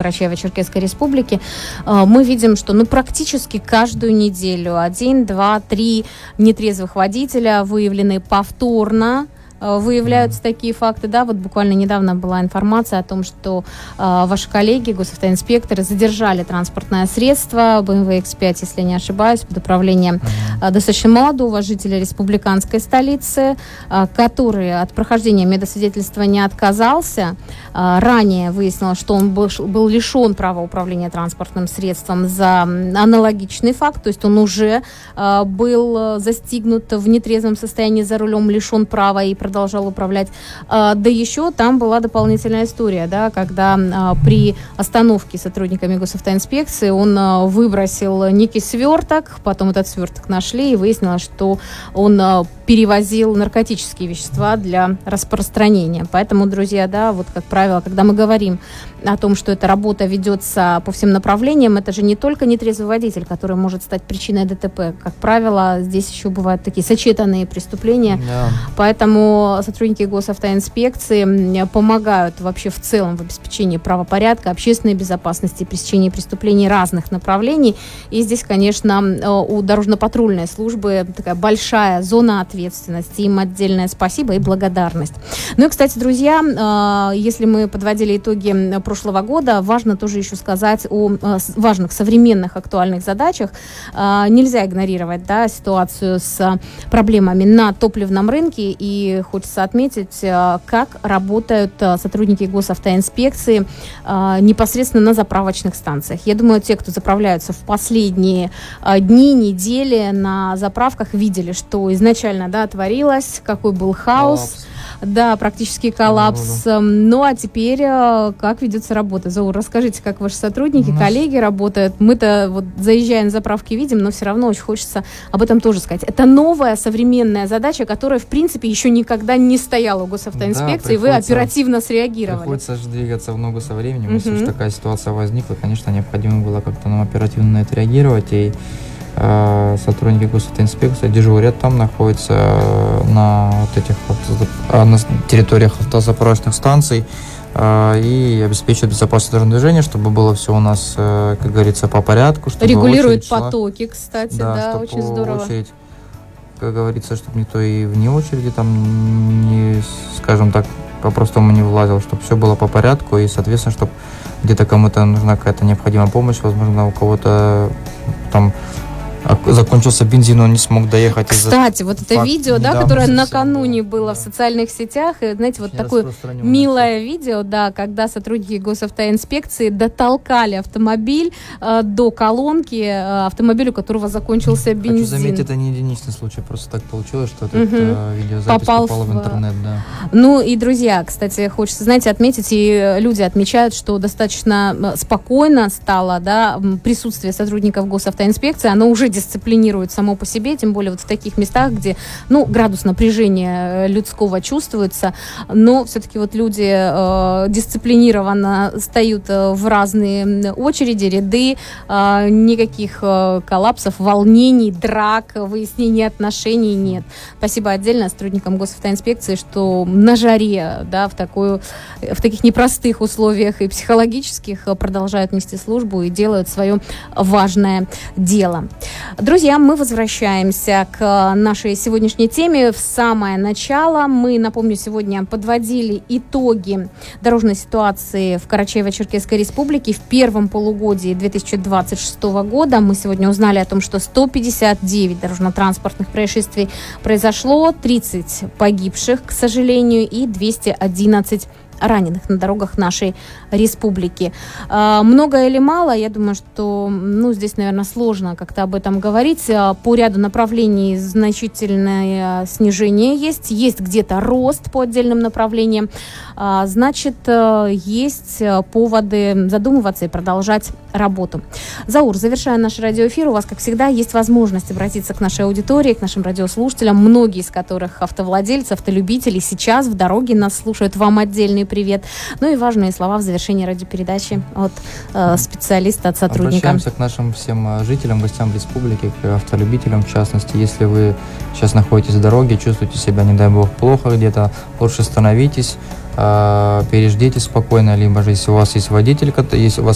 Карачаево-Черкесской республики, мы видим, что практически каждую неделю 1, 2, 3 нетрезвых водителя выявлены повторно. Выявляются такие факты, да, вот буквально недавно была информация о том, что ваши коллеги, госавтоинспекторы, задержали транспортное средство BMW X5, если не ошибаюсь, под управлением достаточно молодого жителя республиканской столицы, который от прохождения медосвидетельства не отказался. Ранее выяснилось, что он был лишен права управления транспортным средством за аналогичный факт, то есть он уже был застигнут в нетрезвом состоянии за рулем, лишен права и продолжал управлять. Да еще там была дополнительная история, да, когда при остановке сотрудниками госавтоинспекции он выбросил некий сверток, потом этот сверток нашли и выяснилось, что он перевозил наркотические вещества для распространения. Поэтому, друзья, да, вот как правило, когда мы говорим о том, что эта работа ведется по всем направлениям, это же не только нетрезвый водитель, который может стать причиной ДТП. Как правило, здесь еще бывают такие сочетанные преступления. Yeah. Поэтому сотрудники госавтоинспекции помогают вообще в целом в обеспечении правопорядка, общественной безопасности, пресечении преступлений разных направлений. И здесь, конечно, у дорожно-патрульной службы такая большая зона ответственности. Им отдельное спасибо и благодарность. Ну и, кстати, друзья, если мы подводили итоги прошлого года, важно тоже еще сказать о важных современных актуальных задачах. Нельзя игнорировать, да, ситуацию с проблемами на топливном рынке, и хочется отметить, как работают сотрудники госавтоинспекции непосредственно на заправочных станциях. Я думаю, те, кто заправляются в последние дни, недели на заправках, видели, что изначально, да, творилось, какой был хаос. Да, практически коллапс. Ну, а теперь как ведется работа? Заур, расскажите, как ваши сотрудники, коллеги работают. Мы-то вот заезжая на заправки видим, но все равно очень хочется об этом тоже сказать. Это новая современная задача, которая, в принципе, еще никогда не стояла у госавтоинспекции, и вы оперативно среагировали. Приходится же двигаться в ногу со временем. Если уж такая ситуация возникла, конечно, необходимо было как-то нам оперативно на это реагировать. И сотрудники госавтоинспекции дежурят там, находятся на на территориях автозаправочных станций и обеспечивают безопасность дорожного движения, чтобы было все у нас, как говорится, по порядку. Чтобы регулируют потоки, кстати, да, очень здорово. Очередь, как говорится, чтобы никто и вне очереди там не, скажем так, по-простому не влазил, чтобы все было по порядку и, соответственно, чтобы где-то кому-то нужна какая-то необходимая помощь, возможно, у кого-то там закончился бензин, он не смог доехать. Кстати, вот это видео, да, которое накануне было в социальных сетях, и, знаете, вот такое милое видео, да, когда сотрудники госавтоинспекции дотолкали автомобиль до колонки, автомобилю, у которого закончился бензин. Хочу заметить, это не единичный случай, просто так получилось, что этот видеозапись попала в интернет, да. Ну и, друзья, кстати, хочется, знаете, отметить, и люди отмечают, что достаточно спокойно стало, да, присутствие сотрудников госавтоинспекции, оно уже дисциплинирует само по себе, тем более вот в таких местах, где, градус напряжения людского чувствуется, но все-таки вот люди дисциплинированно стоят в разные очереди, ряды, никаких коллапсов, волнений, драк, выяснений отношений нет. Спасибо отдельно сотрудникам госавтоинспекции, что на жаре, да, в таких непростых условиях и психологических продолжают нести службу и делают свое важное дело. Друзья, мы возвращаемся к нашей сегодняшней теме. В самое начало мы, напомню, сегодня подводили итоги дорожной ситуации в Карачаево-Черкесской республике в первом полугодии 2026 года. Мы сегодня узнали о том, что 159 дорожно-транспортных происшествий произошло, 30 погибших, к сожалению, и 211 раненых на дорогах нашей республики. Много или мало? Я думаю, что здесь, наверное, сложно как-то об этом говорить. По ряду направлений значительное снижение есть. Есть где-то рост по отдельным направлениям. Значит, есть поводы задумываться и продолжать работу. Заур, завершая наш радиоэфир, у вас, как всегда, есть возможность обратиться к нашей аудитории, к нашим радиослушателям, многие из которых автовладельцы, автолюбители, сейчас в дороге нас слушают. Вам отдельный привет. Ну и важные слова в завершении радиопередачи от специалиста, от сотрудника. Обращаемся к нашим всем жителям, гостям республики, к автолюбителям в частности. Если вы сейчас находитесь в дороге, чувствуете себя, не дай бог, плохо где-то, лучше остановитесь, переждите спокойно, либо же если у вас есть водитель, если у вас